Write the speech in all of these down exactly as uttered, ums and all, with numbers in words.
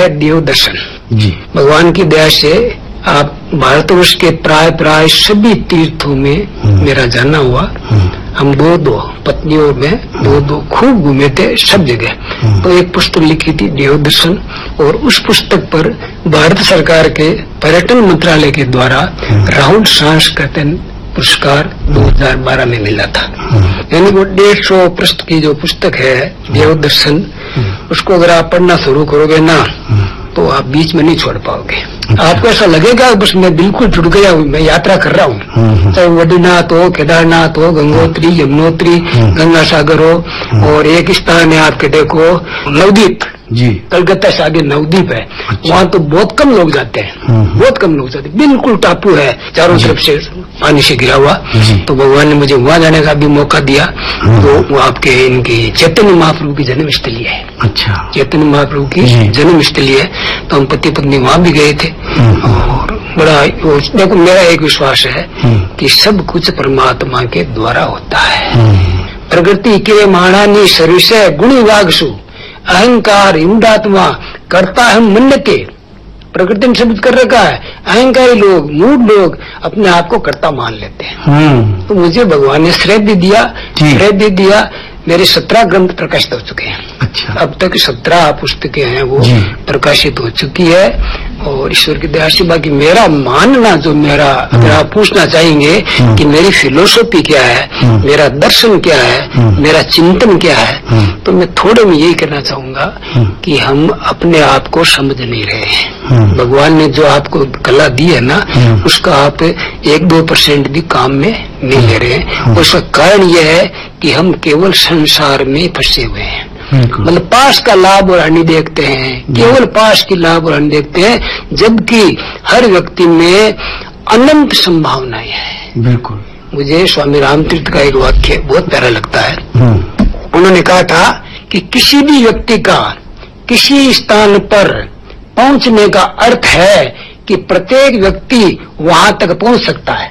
है देव दर्शन जी। भगवान की दया से आप भारतवर्ष के प्राय प्राय सभी तीर्थों में मेरा जाना हुआ। हम दो दो पत्नियों में दो दो खूब घूमे थे सब जगह। तो एक पुस्तक लिखी थी देव दर्शन, और उस पुस्तक पर भारत सरकार के पर्यटन मंत्रालय के द्वारा राहुल सांस्कृतिक पुरस्कार दो हज़ार बारह में मिला था। यानी वो डेढ़ सौ पृष्ठ की जो पुस्तक है देव दर्शन, उसको अगर आप पढ़ना शुरू करोगे ना तो आप बीच में नहीं छोड़ पाओगे। आपको ऐसा लगेगा बस मैं बिल्कुल जुड़ गया हूँ, मैं यात्रा कर रहा हूँ। चाहे बद्रीनाथ हो, केदारनाथ हो, गंगोत्री, यमुनोत्री, गंगा सागर हो, और एक स्थान है आपके देखो नवदीप जी, कलकत्ता से आगे नवदीप है। अच्छा। वहाँ तो बहुत कम लोग जाते हैं, बहुत कम लोग जाते हैं। बिल्कुल टापू है चारों तरफ से पानी से घिरा हुआ। तो भगवान ने मुझे वहाँ जाने का भी मौका दिया। तो वो आपके इनकी चैतन्य महाप्रभु की जन्म स्थली है। अच्छा, चैतन्य महाप्रभु की जन्म स्थली है। तो हम पति पत्नी वहाँ भी गए थे। और बड़ा देखो मेरा एक विश्वास है कि सब कुछ परमात्मा के द्वारा होता है। प्रकृति के माणानी शरीर से गुण वागसु अहंकार इंदात्मा करता है मन के। प्रकृति ने सब कर रखा है। अहंकारी लोग, मूढ़ लोग अपने आप को कर्ता मान लेते हैं। तो मुझे भगवान ने श्रेय भी दिया, श्रेय भी दिया। मेरे सत्रह ग्रंथ प्रकाशित हो चुके हैं। अच्छा। अब तक सत्रह पुस्तकें हैं वो प्रकाशित हो चुकी है। और ईश्वर की दया से बाकी मेरा मानना जो मेरा, अगर आप पूछना चाहेंगे कि मेरी फिलोसॉफी क्या है, मेरा दर्शन क्या है, मेरा चिंतन क्या है, तो मैं थोड़े में यही कहना चाहूंगा कि हम अपने आप को समझ नहीं रहे हैं। भगवान ने जो आपको कला दी है ना, उसका आप एक दो परसेंट भी काम में नहीं ले रहे हैं। उसका कारण यह है कि हम केवल संसार में फंसे हुए हैं। मतलब पास का लाभ और हानि देखते हैं, केवल पास की लाभ और हानि देखते हैं, जबकि हर व्यक्ति में अनंत संभावनाएं हैं। बिल्कुल। मुझे स्वामी रामतीर्थ का एक वाक्य बहुत प्यारा लगता है। उन्होंने कहा था कि किसी भी व्यक्ति का किसी स्थान पर पहुंचने का अर्थ है कि प्रत्येक व्यक्ति वहां तक पहुंच सकता है।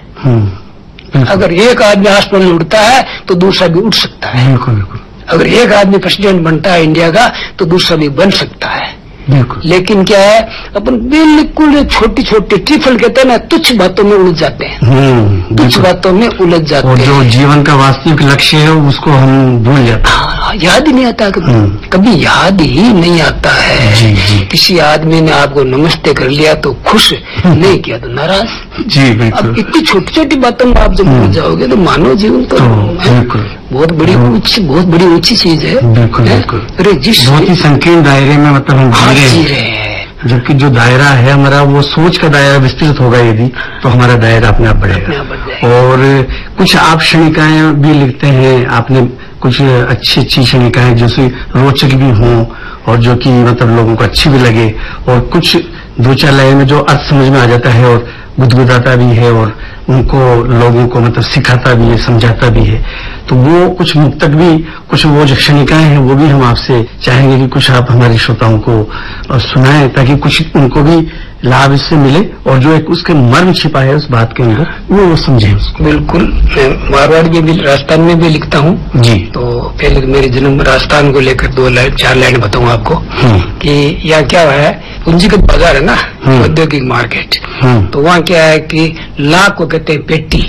अगर एक आदमी आसमान में उड़ता है तो दूसरा भी उड़ सकता है। बिल्कुल बिल्कुल। अगर एक आदमी प्रेसिडेंट बनता है इंडिया का तो दूसरा भी बन सकता है। लेकिन क्या है, अपन बिल्कुल छोटी छोटी ट्रिफल कहते हैं ना, तुच्छ बातों में उलझ जाते हैं, तुच्छ बातों में उलझ जाते हैं। और जो जीवन का वास्तविक लक्ष्य है उसको हम भूल जाते हैं। हाँ, याद ही नहीं आता कभी, कभी याद ही नहीं आता है। जी, जी। किसी आदमी ने आपको नमस्ते कर लिया तो खुश, नहीं किया तो नाराज। जी बिल्कुल। अब इतनी छोटी छोटी बातों में आप जब भूल जाओगे तो मानव जीवन तो बिल्कुल बहुत बड़ी ऊंची बहुत बड़ी ऊंची चीज है। बिल्कुल बिल्कुल। अरे जिस बहुत ही संकीर्ण दायरे में मतलब हम जी रहे हैं, जबकि जो दायरा है हमारा वो सोच का दायरा विस्तृत होगा यदि, तो हमारा दायरा अपने आप बढ़ेगा। और कुछ आप क्षणिकाएं भी लिखते हैं आपने, कुछ अच्छी अच्छी क्षणिकाएं जो सी रोचक भी हों और जो कि मतलब लोगों को अच्छी भी लगे, और कुछ दो चार लाइन में जो अर्थ समझ में आ जाता है और गुदगुदाता भी है और उनको लोगों को मतलब सिखाता भी है, समझाता भी है। तो वो कुछ मुक्तक भी, कुछ वो जो क्षणिकाएं हैं वो भी हम आपसे चाहेंगे कि कुछ आप हमारे श्रोताओं को सुनाएं, ताकि कुछ उनको भी लाभ इससे मिले और जो एक उसके मर्म छिपा है उस बात के अंदर वो वो समझे उसको। बिल्कुल। मैं मारवाड़ में भी, राजस्थान में भी लिखता हूँ जी। तो पहले मेरे जन्म राजस्थान को लेकर दो लाइन चार लाइन बताऊँ आपको कि यहाँ क्या है, पूंजीगत बाजार है ना, औद्योगिक मार्केट। तो वहाँ क्या है कि लाख को कहते हैं पेटी,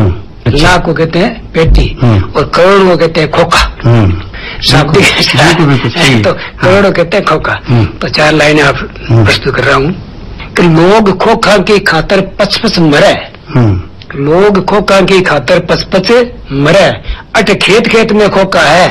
लाख को कहते हैं पेटी, और करोड़ को कहते हैं खोखा। शाब्दिक तो करोड़ों कहते हैं खोखा। तो चार लाइनें आप प्रस्तुत कर रहा हूँ कि लोग खोखा की खातर पच पच मरे, लोग खोखा की खातर पच पच मरे, अट खेत खेत में खोखा है,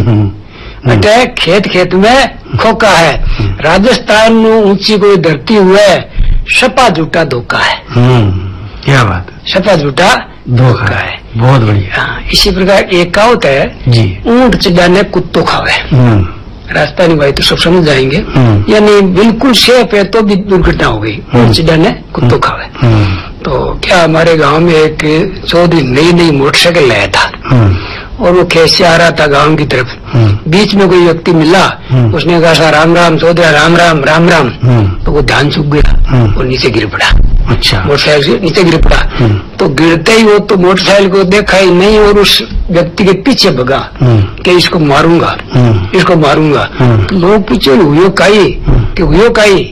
अटे खेत खेत में खोखा है, राजस्थान में ऊंची कोई धरती हुए, सपा झूठा धोखा है। क्या बात है, सपा झूठा धोखा है। बहुत बढ़िया। इसी प्रकार एक कहावत है जी, ऊंट चढ़ाने कुत्तो खावे। राजस्थानी भाई तो सब समझ जाएंगे, यानी बिल्कुल सेफ है तो भी दुर्घटना हो गई, ऊंट चढ़ाने कुत्तो खावे। तो क्या हमारे गांव में एक चौधरी नई नई मोटरसाइकिल लाया था और वो कैसे आ रहा था गांव की तरफ, बीच में कोई व्यक्ति मिला, उसने कहा राम राम चौधरी, राम राम राम राम। तो वो ध्यान चूक गया और नीचे गिर पड़ा। अच्छा। मोटरसाइकिल से नीचे गिर पड़ा। तो गिरते ही वो तो मोटरसाइकिल को देखा ही नहीं और उस व्यक्ति के पीछे भगा कि इसको मारूंगा, इसको मारूंगा। तो लोग पीछे हुए काई कि हुए काई